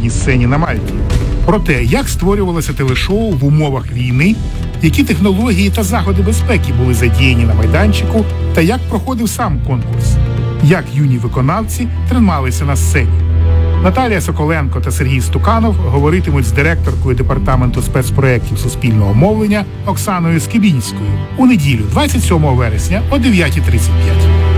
міжнародній сцені на Мальті. Про те, як створювалося телешоу в умовах війни, які технології та заходи безпеки були задіяні на майданчику та як проходив сам конкурс, як юні виконавці трималися на сцені. Наталія Соколенко та Сергій Стуканов говоритимуть з директоркою Департаменту спецпроєктів суспільного мовлення Оксаною Скибінською у неділю, 27 вересня о 9:35.